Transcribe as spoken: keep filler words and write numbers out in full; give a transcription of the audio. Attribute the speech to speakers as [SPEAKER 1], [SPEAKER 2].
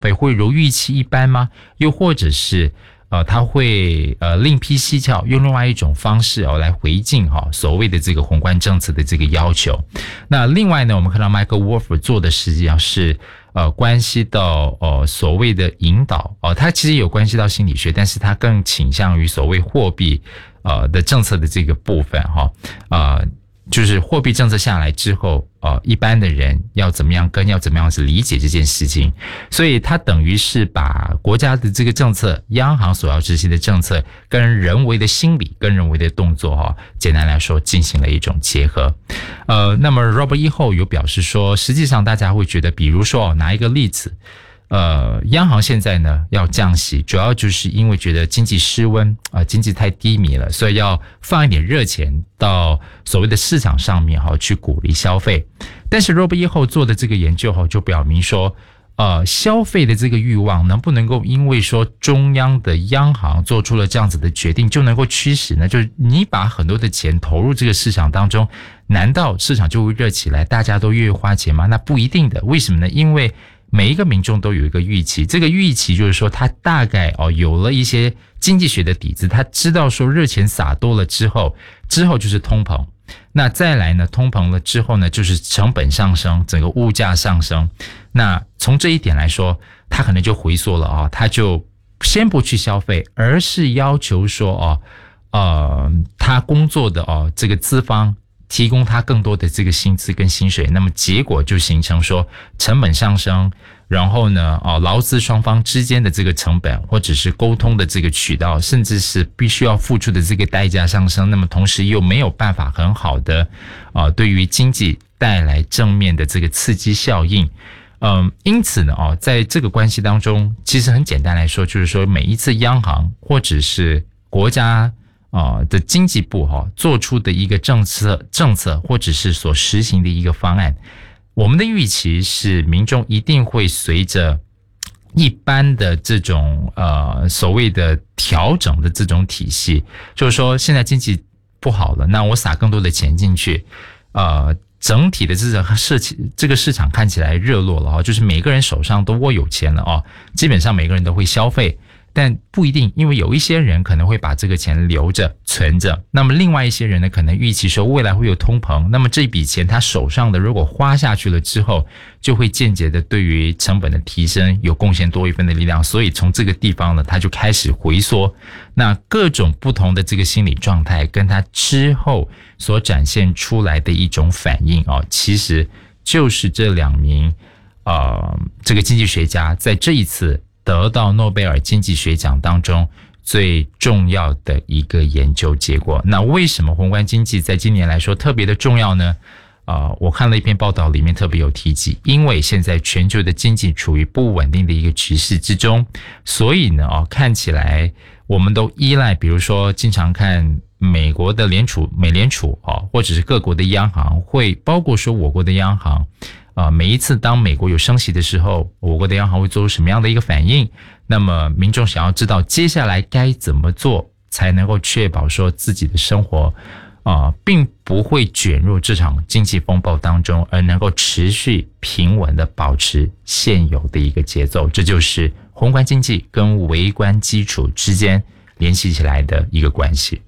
[SPEAKER 1] 费会如预期一般吗？又或者是呃，他会呃另辟蹊跷，用另外一种方式哦来回敬哈、哦、所谓的这个宏观政策的这个要求。那另外呢，我们看到 Michael Wolff 做的实际上是呃关系到呃所谓的引导哦，它其实有关系到心理学，但是它更倾向于所谓货币呃的政策的这个部分哈啊。呃就是货币政策下来之后，呃，一般的人要怎么样跟要怎么样子理解这件事情，所以它等于是把国家的这个政策，央行所要执行的政策，跟人为的心理、跟人为的动作，哈，简单来说进行了一种结合。呃，那么 Robert Yeho 有表示说，实际上大家会觉得，比如说拿一个例子。呃，央行现在呢要降息，主要就是因为觉得经济失温啊、呃，经济太低迷了，所以要放一点热钱到所谓的市场上面哈，去鼓励消费。但是 Robert Yeho 做的这个研究哈，就表明说，呃，消费的这个欲望能不能够因为说中央的央行做出了这样子的决定就能够驱使呢？就是你把很多的钱投入这个市场当中，难道市场就会热起来，大家都越花钱吗？那不一定的，为什么呢？因为每一个民众都有一个预期，这个预期就是说他大概哦有了一些经济学的底子，他知道说热钱撒多了之后，之后就是通膨，那再来呢，通膨了之后呢，就是成本上升，整个物价上升。那从这一点来说，他可能就回缩了啊、哦，他就先不去消费，而是要求说哦，呃，他工作的哦这个资方提供他更多的这个薪资跟薪水，那么结果就形成说成本上升，然后呢，哦，劳资双方之间的这个成本或者是沟通的这个渠道，甚至是必须要付出的这个代价上升，那么同时又没有办法很好的啊、呃，对于经济带来正面的这个刺激效应。嗯，因此呢，哦，在这个关系当中，其实很简单来说，就是说每一次央行或者是国家啊、呃、的经济部哈、哦、做出的一个政策政策，或者是所实行的一个方案，我们的预期是民众一定会随着一般的这种呃所谓的调整的这种体系，就是说现在经济不好了，那我撒更多的钱进去，呃。整体的这个市这个市场看起来热络了哈，就是每个人手上都握有钱了哦，基本上每个人都会消费，但不一定，因为有一些人可能会把这个钱留着存着，那么另外一些人呢，可能预期说未来会有通膨，那么这笔钱他手上的如果花下去了之后，就会间接的对于成本的提升有贡献多一分的力量，所以从这个地方呢，他就开始回缩。那各种不同的这个心理状态，跟他之后所展现出来的一种反应啊、哦，其实就是这两名呃这个经济学家在这一次得到诺贝尔经济学奖当中最重要的一个研究结果。那为什么宏观经济在今年来说特别的重要呢？呃，我看了一篇报道，里面特别有提及，因为现在全球的经济处于不稳定的一个局势之中，所以呢，哦，看起来我们都依赖，比如说经常看美国的联储、美联储啊，或者是各国的央行，会包括说我国的央行，啊、呃，每一次当美国有升息的时候，我国的央行会做出什么样的一个反应？那么民众想要知道接下来该怎么做，才能够确保说自己的生活啊、呃，并不会卷入这场经济风暴当中，而能够持续平稳的保持现有的一个节奏。这就是宏观经济跟微观基础之间联系起来的一个关系。